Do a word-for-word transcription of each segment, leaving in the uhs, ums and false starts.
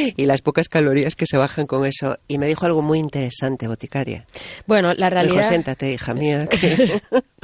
y las pocas calorías que se bajan con eso. Y me dijo algo muy interesante, boticaria. Bueno, la realidad... Me dijo, siéntate, hija mía. Que...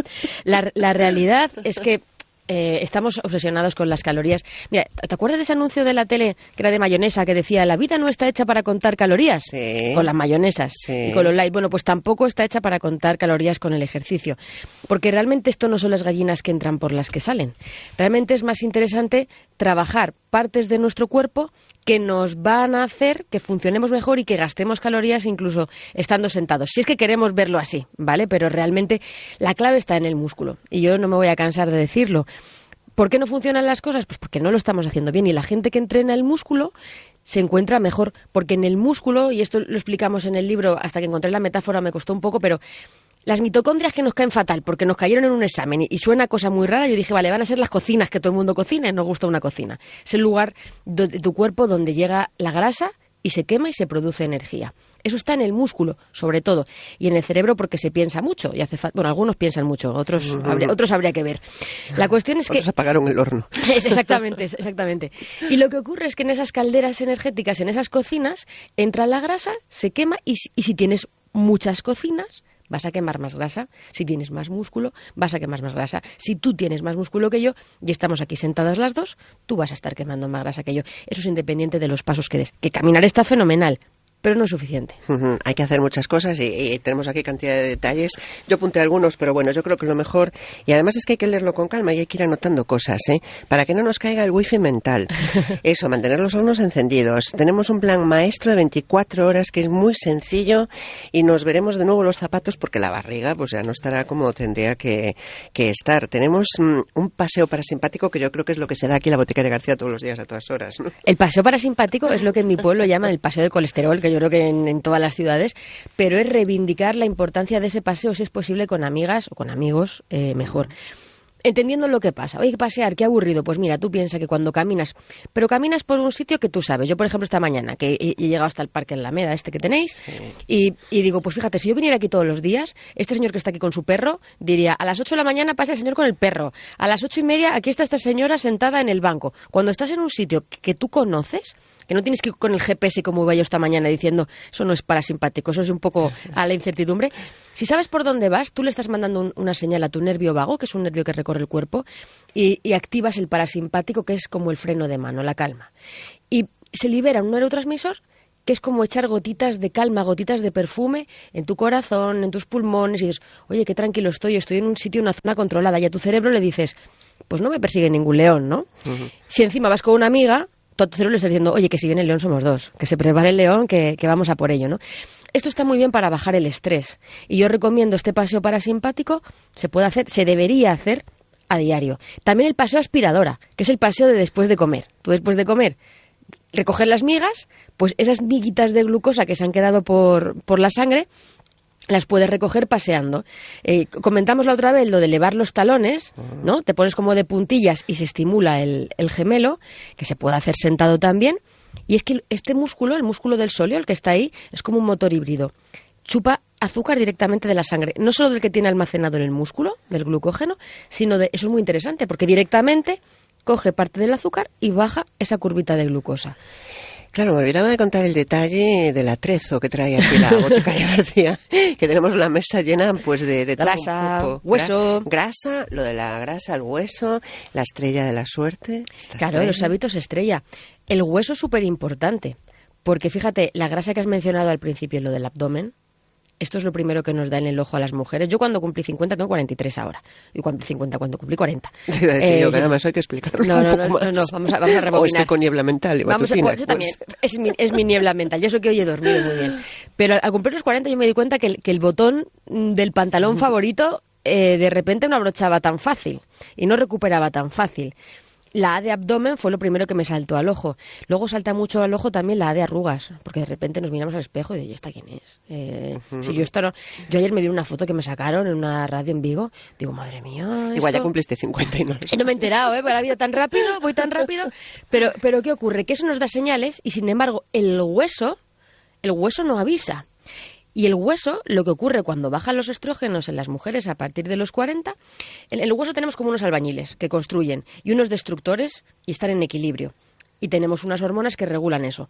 la, la realidad es que Eh, estamos obsesionados con las calorías. Mira, ¿te acuerdas de ese anuncio de la tele que era de mayonesa que decía la vida no está hecha para contar calorías? Sí. Con las mayonesas Sí. y con los light. Bueno, pues tampoco está hecha para contar calorías con el ejercicio. Porque realmente esto no son las gallinas que entran por las que salen. Realmente es más interesante trabajar partes de nuestro cuerpo que nos van a hacer que funcionemos mejor y que gastemos calorías incluso estando sentados. Si es que queremos verlo así, ¿vale? Pero realmente la clave está en el músculo. Y yo no me voy a cansar de decirlo. ¿Por qué no funcionan las cosas? Pues porque no lo estamos haciendo bien. Y la gente que entrena el músculo se encuentra mejor. Porque en el músculo, y esto lo explicamos en el libro, hasta que encontré la metáfora me costó un poco, pero las mitocondrias que nos caen fatal porque nos cayeron en un examen y, y suena cosa muy rara, yo dije, vale, van a ser las cocinas que todo el mundo cocina y nos gusta una cocina. Es el lugar de, de tu cuerpo donde llega la grasa y se quema y se produce energía. Eso está en el músculo, sobre todo, y en el cerebro porque se piensa mucho. Y hace fa- bueno, algunos piensan mucho, otros, uh-huh. habría, otros habría que ver. La cuestión es que... Otros apagaron el horno. Exactamente, exactamente. Y lo que ocurre es que en esas calderas energéticas, en esas cocinas, entra la grasa, se quema y, y si tienes muchas cocinas, vas a quemar más grasa. Si tienes más músculo, vas a quemar más grasa. Si tú tienes más músculo que yo y estamos aquí sentadas las dos, tú vas a estar quemando más grasa que yo. Eso es independiente de los pasos que des. Que caminar está fenomenal, pero no es suficiente. Uh-huh. Hay que hacer muchas cosas y, y tenemos aquí cantidad de detalles. Yo apunté algunos, pero bueno, yo creo que lo mejor, y además es que hay que leerlo con calma y hay que ir anotando cosas, ¿eh? Para que no nos caiga el wifi mental. Eso, mantener los hornos encendidos. Tenemos un plan maestro de veinticuatro horas que es muy sencillo y nos veremos de nuevo los zapatos porque la barriga pues ya no estará como tendría que, que estar. Tenemos um, un paseo parasimpático que yo creo que es lo que se da aquí en la Boticaria García todos los días a todas horas, ¿no? El paseo parasimpático es lo que en mi pueblo llaman el paseo del colesterol, que yo creo que en, en todas las ciudades, pero es reivindicar la importancia de ese paseo, si es posible, con amigas o con amigos, eh, mejor. Entendiendo lo que pasa. Oye, pasear, qué aburrido. Pues mira, tú piensas que cuando caminas, pero caminas por un sitio que tú sabes. Yo, por ejemplo, esta mañana, que he, he llegado hasta el Parque en la Alameda, este que tenéis, sí. y, y digo, pues fíjate, si yo viniera aquí todos los días, este señor que está aquí con su perro, diría, a las ocho de la mañana pasa el señor con el perro, a las ocho y media aquí está esta señora sentada en el banco. Cuando estás en un sitio que, que tú conoces, que no tienes que ir con el G P S como iba yo esta mañana diciendo, eso no es parasimpático, eso es un poco a la incertidumbre. Si sabes por dónde vas, tú le estás mandando un, una señal a tu nervio vago, que es un nervio que recorre el cuerpo, y, y activas el parasimpático, que es como el freno de mano, la calma. Y se libera un neurotransmisor que es como echar gotitas de calma, gotitas de perfume en tu corazón, en tus pulmones, y dices, oye, qué tranquilo estoy, estoy en un sitio, en una zona controlada, y a tu cerebro le dices, pues no me persigue ningún león, ¿no? Uh-huh. Si encima vas con una amiga, tu cerebro le está diciendo, oye, que si viene el león somos dos, que se prepare el león, que, que vamos a por ello, ¿no? Esto está muy bien para bajar el estrés. Y yo recomiendo este paseo parasimpático, se puede hacer, se debería hacer a diario. También el paseo aspiradora, que es el paseo de después de comer. Tú después de comer recoger las migas, pues esas miguitas de glucosa que se han quedado por, por la sangre, las puedes recoger paseando. Eh, comentamos la otra vez lo de elevar los talones, ¿no? Te pones como de puntillas y se estimula el, el gemelo, que se puede hacer sentado también. Y es que este músculo, el músculo del sóleo, el que está ahí, es como un motor híbrido. Chupa azúcar directamente de la sangre, no solo del que tiene almacenado en el músculo, del glucógeno, sino de... Eso es muy interesante, porque directamente coge parte del azúcar y baja esa curvita de glucosa. Claro, me olvidaba de contar el detalle del atrezo que trae aquí la Boticaria García, que tenemos la mesa llena pues de, de grasa, todo un poco. Hueso. Grasa, lo de la grasa, el hueso, la estrella de la suerte. Claro, estrella. Los hábitos estrella. El hueso es súper importante, porque fíjate, la grasa que has mencionado al principio, lo del abdomen, esto es lo primero que nos da en el ojo a las mujeres. Yo cuando cumplí cincuenta tengo cuarenta y tres ahora. Y cuando cincuenta, cuando cumplí cuarenta. Sí, eh, yo, que nada más hay que explicarlo no, un no, poco no, más. No, no, vamos a, vamos a rebobinar. O estoy con niebla mental y vamos a, matutinas, Yo pues. también, es mi, es mi niebla mental. Yo sé que hoy he dormido muy bien. Pero al cumplir los cuarenta yo me di cuenta que el, que el botón del pantalón favorito eh, de repente no abrochaba tan fácil y no recuperaba tan fácil. La A de abdomen fue lo primero que me saltó al ojo. Luego salta mucho al ojo también la A de arrugas, porque de repente nos miramos al espejo y digo, ¿y esta quién es? Eh, uh-huh. Si yo, esto no... yo ayer me vi una foto que me sacaron en una radio en Vigo, digo, madre mía, ¿esto? Igual ya cumpliste cincuenta y no lo sé. No me he enterado, ¿eh? Porque la vida tan rápido, voy tan rápido. Pero, pero ¿qué ocurre? Que eso nos da señales y, sin embargo, el hueso, el hueso no avisa. Y el hueso, lo que ocurre cuando bajan los estrógenos en las mujeres a partir de los cuarenta, en el hueso tenemos como unos albañiles que construyen y unos destructores y están en equilibrio. Y tenemos unas hormonas que regulan eso.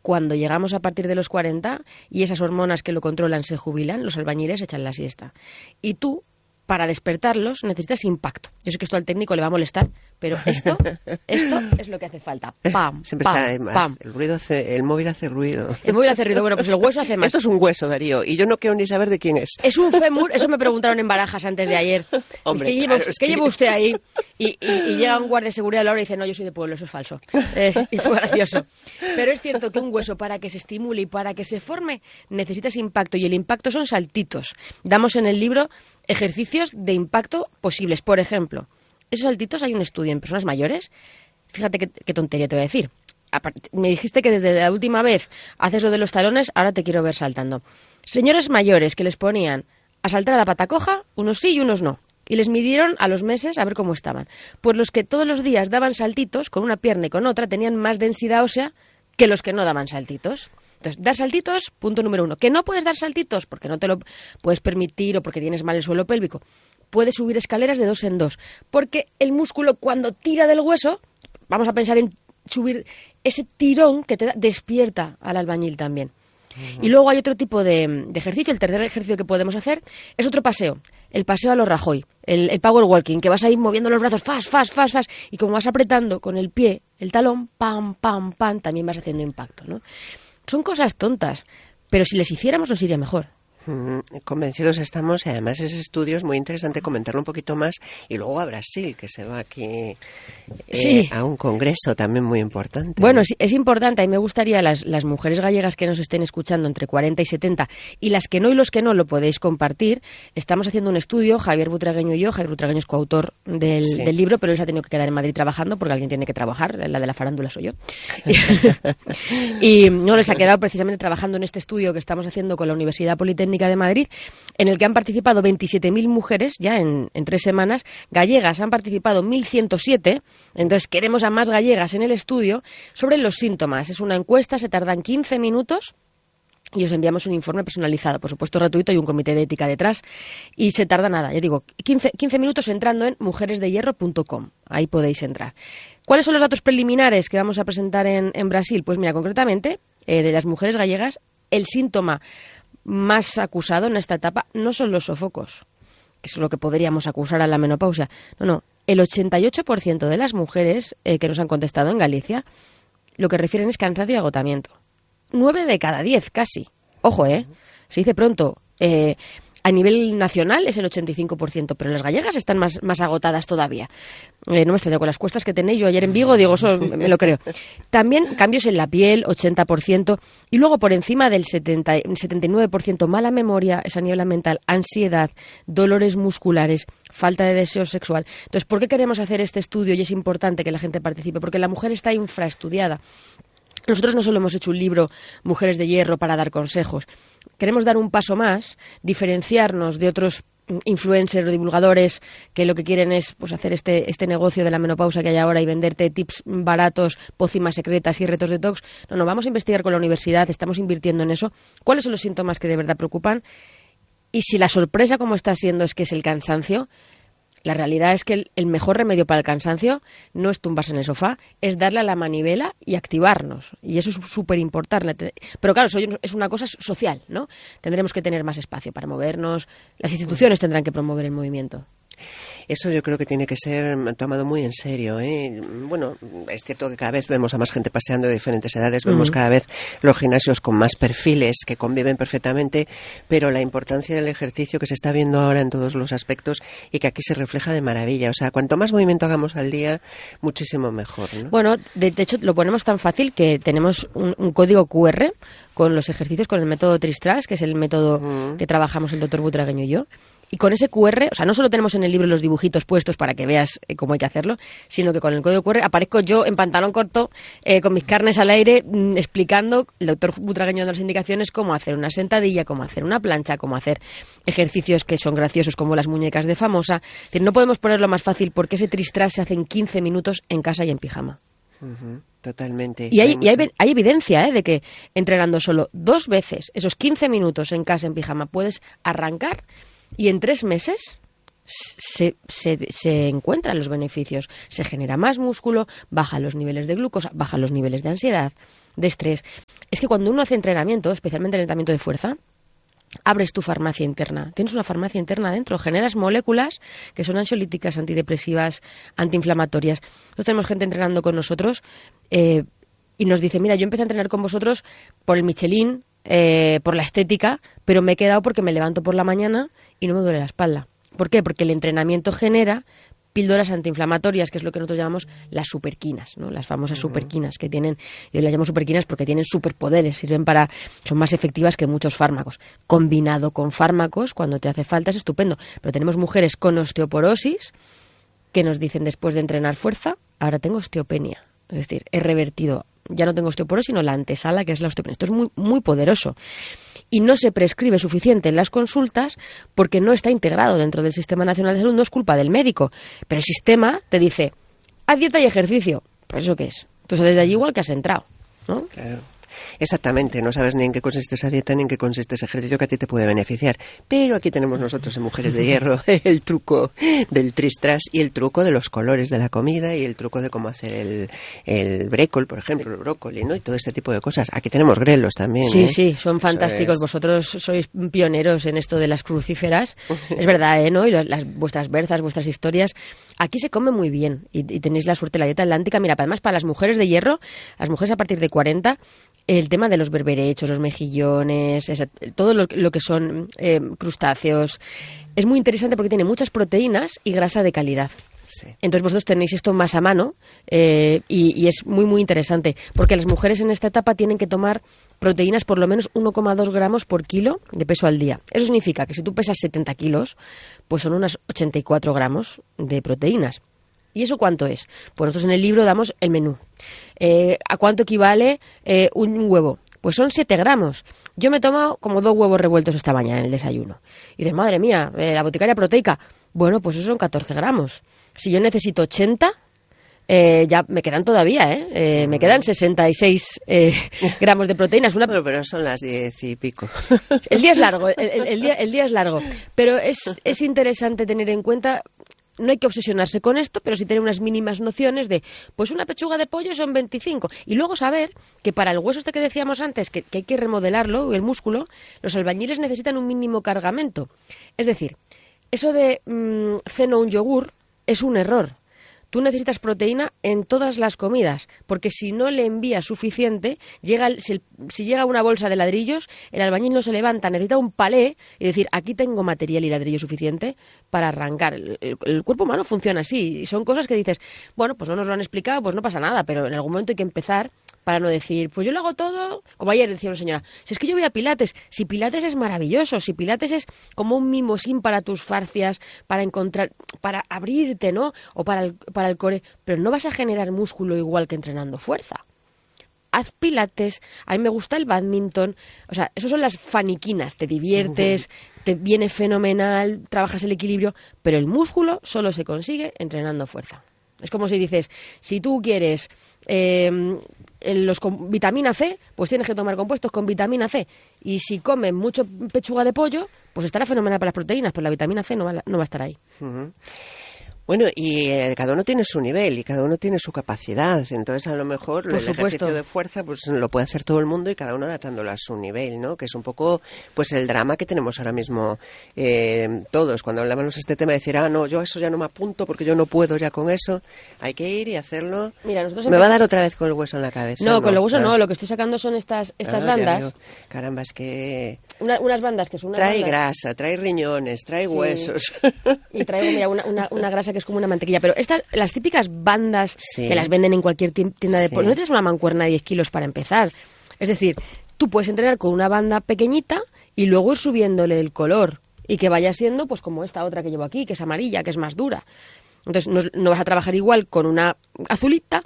cuando llegamos a partir de los cuarenta y esas hormonas que lo controlan se jubilan, los albañiles echan la siesta. Y tú, para despertarlos, necesitas impacto. Yo sé que esto al técnico le va a molestar, pero esto, esto es lo que hace falta. Pam, Siempre pam, está, pam. El ruido hace, el móvil hace ruido. El móvil hace ruido, bueno, pues el hueso hace más. Esto es un hueso, Darío, y yo no quiero ni saber de quién es. Es un fémur, eso me preguntaron en Barajas antes de ayer. Hombre, ¿Qué, claro, lleva, es ¿qué que... lleva usted ahí? Y, y, y llega un guardia de seguridad de la hora y dice, no, yo soy de pueblo, eso es falso. Eh, y fue gracioso. Pero es cierto que un hueso, para que se estimule y para que se forme, necesitas impacto, y el impacto son saltitos. Damos en el libro ejercicios de impacto posibles. Por ejemplo, esos saltitos, hay un estudio en personas mayores. Fíjate qué, qué tontería te voy a decir. Me dijiste que desde la última vez haces lo de los talones, ahora te quiero ver saltando. Señores mayores que les ponían a saltar a la pata coja, unos sí y unos no. Y les midieron a los meses a ver cómo estaban. Pues los que todos los días daban saltitos, con una pierna y con otra, tenían más densidad ósea que los que no daban saltitos. Entonces, dar saltitos, punto número uno. Que no puedes dar saltitos porque no te lo puedes permitir o porque tienes mal el suelo pélvico. Puedes subir escaleras de dos en dos. Porque el músculo, cuando tira del hueso, vamos a pensar en subir ese tirón que te da, despierta al albañil también. Uh-huh. Y luego hay otro tipo de, de ejercicio. El tercer ejercicio que podemos hacer es otro paseo. El paseo a los Rajoy, el, el power walking, que vas a ir moviendo los brazos fast, fast, fast, fast. Y como vas apretando con el pie el talón, pam, pam, pam, también vas haciendo impacto, ¿no? Son cosas tontas, pero si les hiciéramos nos iría mejor. Mm, convencidos estamos, y además ese estudio es muy interesante comentarlo un poquito más, y luego a Brasil, que se va aquí eh, sí. a un congreso también muy importante. Bueno, ¿no? Es importante, a mí me gustaría las, las mujeres gallegas que nos estén escuchando entre cuarenta y setenta, y las que no y los que no lo podéis compartir. Estamos haciendo un estudio, Javier Butragueño y yo. Javier Butragueño es coautor del, sí. del libro, pero él se ha tenido que quedar en Madrid trabajando porque alguien tiene que trabajar, la de la farándula soy yo. Y, y no les ha quedado precisamente trabajando en este estudio que estamos haciendo con la Universidad Politécnica de Madrid, en el que han participado veintisiete mil mujeres ya en, en tres semanas. Gallegas han participado mil ciento siete, entonces queremos a más gallegas en el estudio sobre los síntomas. Es una encuesta, se tardan quince minutos y os enviamos un informe personalizado, por supuesto gratuito, y un comité de ética detrás, y se tarda nada, ya digo, quince, quince minutos entrando en mujeres de hierro punto com, ahí podéis entrar. ¿Cuáles son los datos preliminares que vamos a presentar en, en Brasil? Pues mira, concretamente, eh, de las mujeres gallegas, el síntoma más acusado en esta etapa no son los sofocos, que es lo que podríamos acusar a la menopausia. No, no. El ochenta y ocho por ciento de las mujeres eh, que nos han contestado en Galicia lo que refieren es cansancio y agotamiento. Nueve de cada diez, casi. Ojo, ¿eh? Se dice pronto. Eh, a nivel nacional es el ochenta y cinco por ciento, pero las gallegas están más, más agotadas todavía. Eh, no me extraño con las cuestas que tenéis. Yo ayer en Vigo, digo, eso me lo creo. También cambios en la piel, ochenta por ciento. Y luego por encima del setenta, setenta y nueve por ciento mala memoria, esa niebla mental, ansiedad, dolores musculares, falta de deseo sexual. Entonces, ¿por qué queremos hacer este estudio? Y es importante que la gente participe, porque la mujer está infraestudiada. Nosotros no solo hemos hecho un libro, Mujeres de Hierro, para dar consejos. Queremos dar un paso más, diferenciarnos de otros influencers o divulgadores que lo que quieren es pues hacer este, este negocio de la menopausia que hay ahora y venderte tips baratos, pócimas secretas y retos detox. No, no, vamos a investigar con la universidad, estamos invirtiendo en eso. ¿Cuáles son los síntomas que de verdad preocupan? Y si la sorpresa, como está siendo, es que es el cansancio, la realidad es que el, el mejor remedio para el cansancio no es tumbarse en el sofá, es darle a la manivela y activarnos. Y eso es súper importante. Pero claro, eso es una cosa social, ¿no? Tendremos que tener más espacio para movernos. Las instituciones tendrán que promover el movimiento. Eso yo creo que tiene que ser tomado muy en serio, ¿eh? Bueno, es cierto que cada vez vemos a más gente paseando de diferentes edades, vemos uh-huh. cada vez los gimnasios con más perfiles que conviven perfectamente, pero la importancia del ejercicio que se está viendo ahora en todos los aspectos y que aquí se refleja de maravilla. O sea, cuanto más movimiento hagamos al día, muchísimo mejor, ¿no? Bueno, de, de hecho lo ponemos tan fácil que tenemos un, un código cu erre con los ejercicios, con el método Tristras, que es el método uh-huh. que trabajamos el doctor Butragueño y yo. Y con ese cu erre, o sea, no solo tenemos en el libro los dibujitos puestos para que veas eh, cómo hay que hacerlo, sino que con el código cu erre aparezco yo en pantalón corto, eh, con mis carnes al aire, mmm, explicando, el doctor Butragueño dando las indicaciones, cómo hacer una sentadilla, cómo hacer una plancha, cómo hacer ejercicios que son graciosos como las muñecas de Famosa. Es decir, no podemos ponerlo más fácil porque ese Tristras se hace en quince minutos en casa y en pijama. Uh-huh, totalmente. Y, hay, hay, y hay, hay evidencia ¿eh? de que entrenando solo dos veces esos quince minutos en casa en pijama puedes arrancar y en tres meses se, se, se encuentran los beneficios. Se genera más músculo, bajan los niveles de glucosa, bajan los niveles de ansiedad. de estrés. Es que cuando uno hace entrenamiento, especialmente entrenamiento de fuerza, abres tu farmacia interna. Tienes una farmacia interna dentro, generas moléculas que son ansiolíticas, antidepresivas, antiinflamatorias. Nosotros tenemos gente entrenando con nosotros eh, y nos dice, mira, yo empecé a entrenar con vosotros por el Michelin, eh, por la estética, pero me he quedado porque me levanto por la mañana y no me duele la espalda. ¿Por qué? Porque el entrenamiento genera píldoras antiinflamatorias, que es lo que nosotros llamamos las superquinas, ¿no? Las famosas uh-huh. superquinas que tienen, yo las llamo superquinas porque tienen superpoderes, sirven para, son más efectivas que muchos fármacos. Combinado con fármacos, cuando te hace falta, es estupendo. Pero tenemos mujeres con osteoporosis que nos dicen después de entrenar fuerza, ahora tengo osteopenia. Es decir, he revertido, ya no tengo osteoporosis, sino la antesala, que es la osteopenia. Esto es muy, muy poderoso. Y no se prescribe suficiente en las consultas porque no está integrado dentro del Sistema Nacional de Salud. No es culpa del médico, pero el sistema te dice, haz dieta y ejercicio. ¿Pero eso qué es? Entonces desde allí igual que has entrado, ¿no? Claro. Exactamente, no sabes ni en qué consiste esa dieta ni en qué consiste ese ejercicio que a ti te puede beneficiar. Pero aquí tenemos nosotros en Mujeres de Hierro el truco del tristras y el truco de los colores de la comida y el truco de cómo hacer el, el brécol, por ejemplo, el brócoli, ¿no? Y todo este tipo de cosas. Aquí tenemos grelos también. Sí, ¿eh? sí, son fantásticos. Es... Vosotros sois pioneros en esto de las crucíferas. Es verdad, ¿eh? ¿No? Y las, vuestras berzas, vuestras historias. Aquí se come muy bien y, y tenéis la suerte, la dieta atlántica. Mira, además para las mujeres de hierro, las mujeres a partir de cuarenta, el tema de los berberechos, los mejillones, esa, todo lo, lo que son eh, crustáceos, es muy interesante porque tiene muchas proteínas y grasa de calidad. Sí. Entonces vosotros tenéis esto más a mano eh, y, y es muy muy interesante porque las mujeres en esta etapa tienen que tomar proteínas por lo menos uno coma dos gramos por kilo de peso al día. Eso significa que si tú pesas setenta kilos, pues son unas ochenta y cuatro gramos de proteínas. ¿Y eso cuánto es? Pues nosotros en el libro damos el menú. Eh, ¿A cuánto equivale eh, un huevo? Pues son siete gramos. Yo me he tomado como dos huevos revueltos esta mañana en el desayuno. Y dices, madre mía, eh, la boticaria proteica. Bueno, pues eso son catorce gramos. Si yo necesito ochenta, eh, ya me quedan todavía, ¿eh? eh me quedan sesenta y seis eh, gramos de proteínas. Una... Bueno, pero son las diez y pico. El día es largo, el, el, el, día, el día es largo. Pero es, es interesante tener en cuenta... No hay que obsesionarse con esto, pero sí tener unas mínimas nociones de, pues una pechuga de pollo son veinticinco. Y luego saber que para el hueso este que decíamos antes, que, que hay que remodelarlo, el músculo, los albañiles necesitan un mínimo cargamento. Es decir, eso de mmm, ceno un yogur es un error. Tú necesitas proteína en todas las comidas, porque si no le envías suficiente, llega el, si, el, si llega una bolsa de ladrillos, el albañil no se levanta, necesita un palé y decir, aquí tengo material y ladrillo suficiente para arrancar. El, el, el cuerpo humano funciona así, y son cosas que dices, bueno, pues no nos lo han explicado, pues no pasa nada, pero en algún momento hay que empezar para no decir, pues yo lo hago todo, como ayer decía una señora, si es que yo voy a Pilates, si Pilates es maravilloso, si Pilates es como un mimosín para tus fascias, para encontrar, para abrirte, ¿no? O para el, para el core, pero no vas a generar músculo igual que entrenando fuerza. Haz Pilates, a mí me gusta el bádminton, o sea, esos son las faniquinas, te diviertes, uh-huh. te viene fenomenal, trabajas el equilibrio, pero el músculo solo se consigue entrenando fuerza. Es como si dices, si tú quieres eh, los con vitamina C, pues tienes que tomar compuestos con vitamina C. Y si comes mucho pechuga de pollo, pues estará fenomenal para las proteínas, pero la vitamina C no va, no va a estar ahí. Uh-huh. Bueno, y eh, cada uno tiene su nivel y cada uno tiene su capacidad. Entonces, a lo mejor Por el supuesto. ejercicio de fuerza pues lo puede hacer todo el mundo y cada uno adaptándolo a su nivel, ¿no? Que es un poco pues el drama que tenemos ahora mismo eh, todos. Cuando hablamos de este tema, decir, ah, no, yo eso ya no me apunto porque yo no puedo ya con eso. Hay que ir y hacerlo. Mira, nosotros me va a dar otra vez con el hueso en la cabeza. No, No, con el hueso ah. no. Lo que estoy sacando son estas, estas Ah, bandas. Caramba, es que... Una, unas bandas que son unas Trae bandas... grasa, trae riñones, trae Sí. huesos. Y traigo, mira, una, una, una grasa que es como una mantequilla. Pero estas, las típicas bandas Sí. que las venden en cualquier tienda de... Sí. No necesitas una mancuerna de diez kilos para empezar. Es decir, tú puedes entrenar con una banda pequeñita y luego ir subiéndole el color y que vaya siendo pues como esta otra que llevo aquí, que es amarilla, que es más dura. Entonces no, no vas a trabajar igual con una azulita,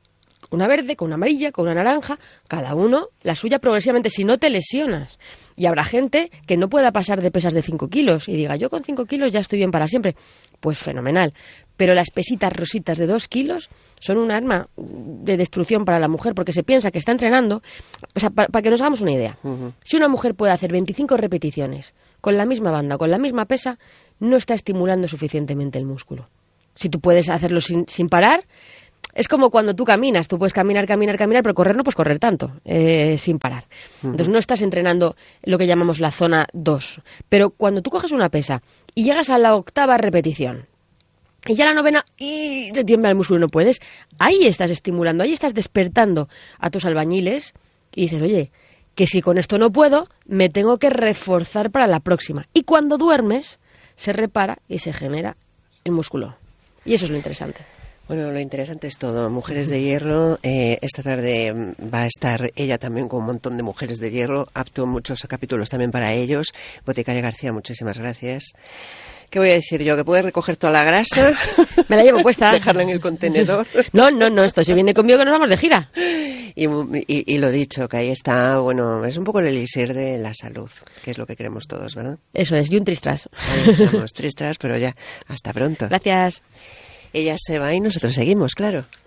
una verde, con una amarilla, con una naranja, cada uno la suya progresivamente, si no te lesionas. Y habrá gente que no pueda pasar de pesas de cinco kilos y diga, yo con cinco kilos ya estoy bien para siempre. Pues fenomenal. Pero las pesitas rositas de dos kilos son un arma de destrucción para la mujer, porque se piensa que está entrenando. O sea, para, para que nos hagamos una idea, uh-huh. Si una mujer puede hacer veinticinco repeticiones con la misma banda, con la misma pesa, no está estimulando suficientemente el músculo. Si tú puedes hacerlo sin, sin parar, Es como cuando tú caminas, tú puedes caminar, caminar, caminar, pero correr no puedes correr tanto, eh, sin parar. Uh-huh. Entonces no estás entrenando lo que llamamos la zona dos. Pero cuando tú coges una pesa y llegas a la octava repetición, y ya la novena, y te tiembla el músculo y no puedes, ahí estás estimulando, ahí estás despertando a tus albañiles y dices, oye, que si con esto no puedo, me tengo que reforzar para la próxima. Y cuando duermes, se repara y se genera el músculo. Y eso es lo interesante. Bueno, lo interesante es todo. Mujeres de Hierro, eh, esta tarde va a estar ella también con un montón de Mujeres de Hierro, apto muchos capítulos también para ellos. Boticaria García, muchísimas gracias. ¿Qué voy a decir yo? ¿Que puedes recoger toda la grasa? Me la llevo puesta. Dejarla en el contenedor. No, no, no, esto se viene conmigo que nos vamos de gira. Y, y, y lo dicho, que ahí está, bueno, es un poco el elixir de la salud, que es lo que queremos todos, ¿verdad? Eso es, y un tristras. Ahí estamos, tristras, pero ya, hasta pronto. Gracias. Ella se va y nosotros seguimos, claro.